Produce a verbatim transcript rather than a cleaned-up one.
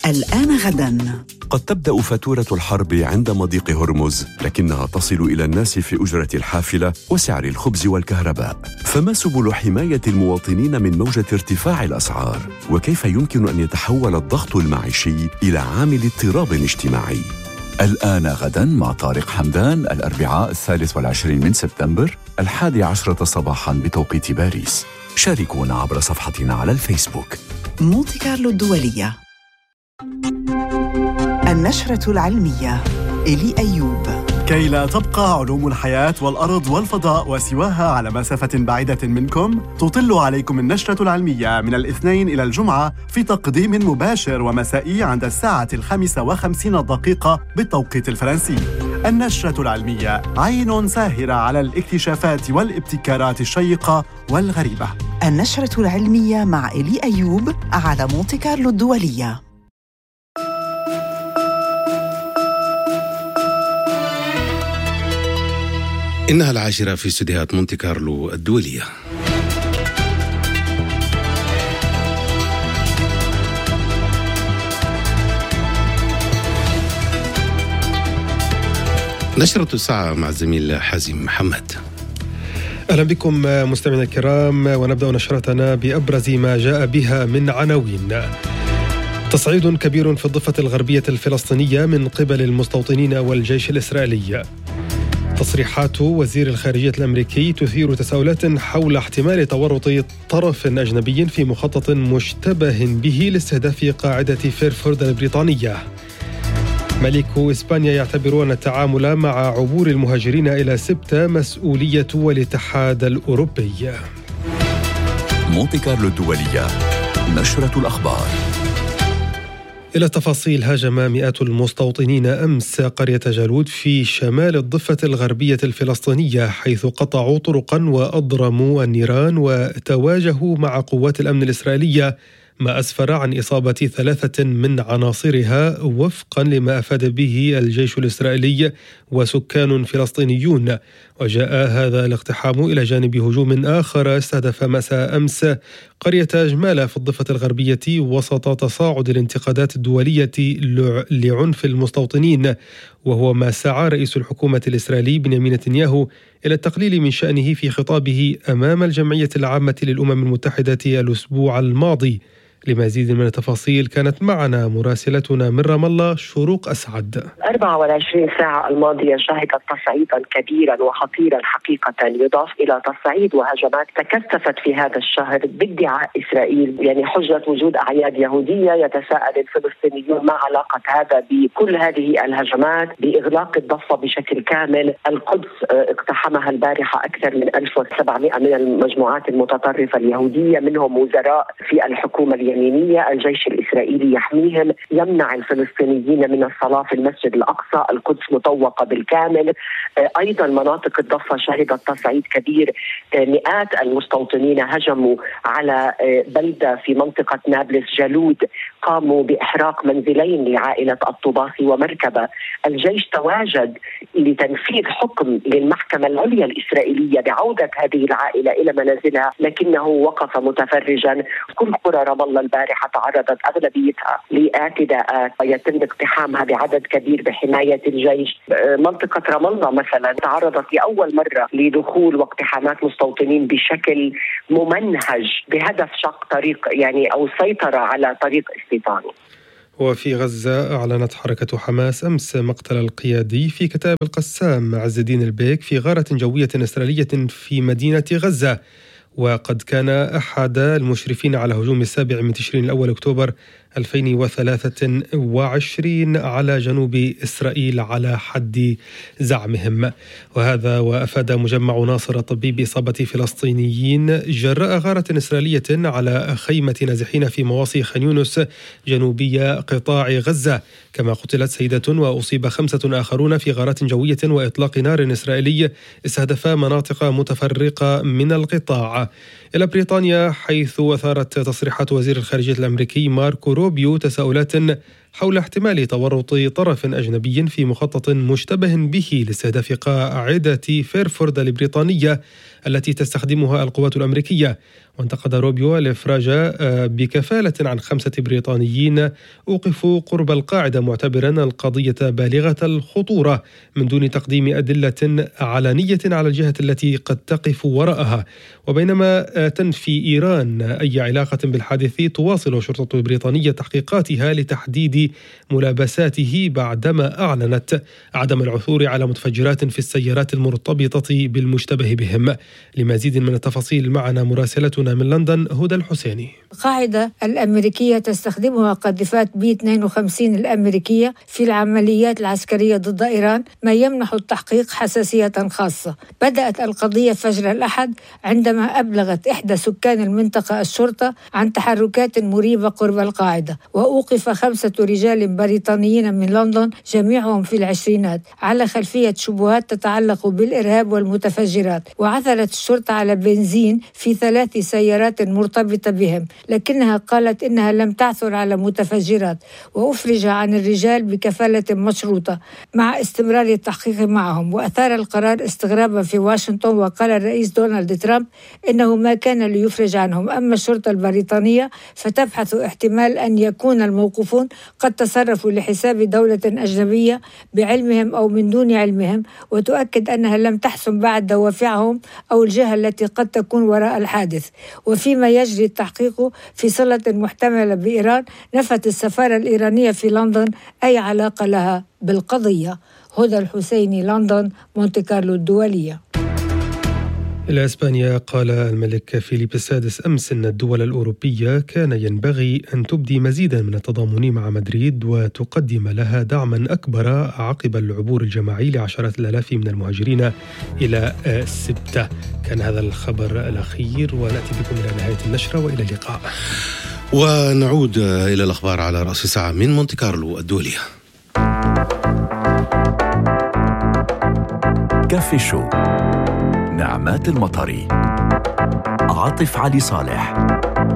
الآن غداً. قد تبدأ فاتورة الحرب عند مضيق هرمز، لكنها تصل إلى الناس في أجرة الحافلة وسعر الخبز والكهرباء. فما سبل حماية المواطنين من موجة ارتفاع الأسعار؟ وكيف يمكن أن يتحول الضغط المعيشي إلى عامل اضطراب اجتماعي؟ الآن غداً مع طارق حمدان، الأربعاء الثالث والعشرين من سبتمبر، الحادي عشرة صباحاً بتوقيت باريس. شاركونا عبر صفحتنا على الفيسبوك. مونتي كارلو الدولية. النشرة العلمية إلي أيوب. كي لا تبقى علوم الحياة والأرض والفضاء وسواها على مسافة بعيدة منكم، تطل عليكم النشرة العلمية من الاثنين إلى الجمعة في تقديم مباشر ومسائي عند الساعة الخامسة وخمسين دقيقة بالتوقيت الفرنسي. النشرة العلمية عين ساهرة على الاكتشافات والابتكارات الشيقة والغريبة. النشرة العلمية مع إلي أيوب على مونتي كارلو الدولية. إنها العاشرة في استديوهات مونتي كارلو الدولية. نشرة الساعة مع الزميل حازم محمد. أهلا بكم مستمعينا الكرام، ونبدأ نشرتنا بأبرز ما جاء بها من عناوين. تصعيد كبير في الضفة الغربية الفلسطينية من قبل المستوطنين والجيش الإسرائيلي. تصريحات وزير الخارجية الأمريكي تثير تساؤلات حول احتمال تورط طرف أجنبي في مخطط مشتبه به لاستهداف قاعدة فيرفورد البريطانية. ملك إسبانيا يعتبرون التعامل مع عبور المهاجرين إلى سبتة مسؤولية الاتحاد الأوروبي. مونتي كارلو الدولية، نشرة الأخبار. إلى التفاصيل. هاجم مئات المستوطنين أمس قرية جالود في شمال الضفة الغربية الفلسطينية، حيث قطعوا طرقا وأضرموا النيران وتواجهوا مع قوات الأمن الإسرائيلية، ما أسفر عن إصابة ثلاثة من عناصرها وفقا لما أفاد به الجيش الإسرائيلي وسكان فلسطينيون. وجاء هذا الاقتحام إلى جانب هجوم آخر استهدف مساء أمس قرية جمالة في الضفة الغربية وسط تصاعد الانتقادات الدولية لعنف المستوطنين، وهو ما سعى رئيس الحكومة الإسرائيلي بنيامين نتنياهو إلى التقليل من شأنه في خطابه أمام الجمعية العامة للأمم المتحدة الأسبوع الماضي. لمزيد من التفاصيل كانت معنا مراسلتنا من رام الله شروق أسعد. أربعة وعشرين ساعة الماضية شهدت تصعيدا كبيرا وخطيرا حقيقة، يضاف إلى تصعيد وهجمات تكثفت في هذا الشهر بادعاء إسرائيل، يعني حجة وجود أعياد يهودية. يتساءل الفلسطينيون ما علاقة هذا بكل هذه الهجمات بإغلاق الضفة بشكل كامل. القدس اقتحمها البارحة أكثر من ألف وسبعمائة من المجموعات المتطرفة اليهودية، منهم وزراء في الحكومة اليمنية. الجيش الإسرائيلي يحميهم، يمنع الفلسطينيين من الصلاة في المسجد الأقصى. القدس مطوقة بالكامل. أيضا مناطق الضفة شهدت تصعيد كبير. مئات المستوطنين هجموا على بلدة في منطقة نابلس جالود، قاموا بإحراق منزلين لعائلة الطباخي ومركبة. الجيش تواجد لتنفيذ حكم للمحكمة العليا الإسرائيلية بعودة هذه العائلة إلى منازلها، لكنه وقف متفرجا. كل قرى رام الله البارحة تعرضت أغلبيتها لاعتداءات ويتم اقتحامها بعدد كبير بحماية الجيش. منطقة رام الله مثلا تعرضت لأول مرة لدخول واقتحامات مستوطنين بشكل ممنهج بهدف شق طريق يعني أو السيطرة على طريق استيطاني. وفي غزة أعلنت حركة حماس أمس مقتل القيادي في كتائب القسام عز الدين البيك في غارة جوية إسرائيلية في مدينة غزة، وقد كان أحد المشرفين على هجوم السابع من تشرين الأول أكتوبر ألفين وثلاثة وعشرين على جنوب إسرائيل على حد زعمهم. وهذا وأفاد مجمع ناصر الطبي بإصابة فلسطينيين جراء غارة إسرائيلية على خيمة نازحين في مواصي خان يونس جنوبي قطاع غزة، كما قتلت سيدة وأصيب خمسة آخرون في غارات جوية وإطلاق نار إسرائيلي استهدف مناطق متفرقة من القطاع. إلى بريطانيا، حيث أثارت تصريحات وزير الخارجية الأمريكي ماركو روبيو تساؤلات حول احتمال تورط طرف أجنبي في مخطط مشتبه به لاستهداف قاعدة فيرفورد البريطانية التي تستخدمها القوات الأمريكية. وانتقد روبيو الإفراج بكفالة عن خمسة بريطانيين أوقفوا قرب القاعدة، معتبرا القضية بالغة الخطورة من دون تقديم أدلة علنية على الجهة التي قد تقف وراءها. وبينما تنفي إيران أي علاقة بالحادث، تواصل الشرطة البريطانية تحقيقاتها لتحديد ملابساته بعدما أعلنت عدم العثور على متفجرات في السيارات المرتبطة بالمشتبه بهم. لمزيد من التفاصيل معنا مراسلتنا من لندن هدى الحسيني. القاعدة الأمريكية تستخدمها قاذفات بي اثنين وخمسين الأمريكية في العمليات العسكرية ضد إيران، ما يمنح التحقيق حساسية خاصة. بدأت القضية فجر الأحد عندما أبلغت إحدى سكان المنطقة الشرطة عن تحركات مريبة قرب القاعدة، وأوقف خمسة رجال بريطانيين من لندن جميعهم في العشرينات على خلفية شبهات تتعلق بالإرهاب والمتفجرات. وعثرت الشرطة على بنزين في ثلاث سيارات مرتبطة بهم، لكنها قالت إنها لم تعثر على متفجرات، وأفرج عن الرجال بكفالة مشروطة مع استمرار التحقيق معهم. وأثار القرار استغرابا في واشنطن، وقال الرئيس دونالد ترامب إنه ما كان ليفرج عنهم. أما الشرطة البريطانية فتبحث احتمال أن يكون الموقوفون قد تصرفوا لحساب دولة أجنبية بعلمهم أو من دون علمهم، وتؤكد أنها لم تحسم بعد دوافعهم أو الجهة التي قد تكون وراء الحادث. وفيما يجري التحقيق في صلة محتملة بإيران، نفت السفارة الإيرانية في لندن أي علاقة لها بالقضية. هدى الحسيني، لندن، مونتي كارلو الدولية. إلى إسبانيا، قال الملك فيليب السادس أمس أن الدول الأوروبية كان ينبغي أن تبدي مزيدا من التضامن مع مدريد وتقدم لها دعما أكبر عقب العبور الجماعي لعشرات الآلاف من المهاجرين إلى سبتة. كان هذا الخبر الأخير، ونأتي بكم إلى نهاية النشرة، وإلى اللقاء. ونعود إلى الأخبار على رأس ساعة من مونتي كارلو الدولية. كافي شو نعمات المطري، عاطف علي صالح.